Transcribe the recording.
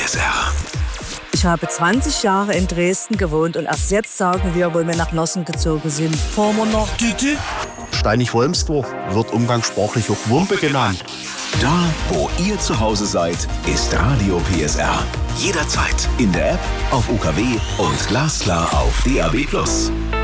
PSR. Ich habe 20 Jahre in Dresden gewohnt und erst jetzt sagen wir, wo wir nach Nossen gezogen sind, fahren wir nach Düte. Steinig-Wolmsdorf wird umgangssprachlich auch Wumpe genannt. Da, wo ihr zu Hause seid, ist Radio PSR. Jederzeit in der App, auf UKW und glasklar auf DAB+.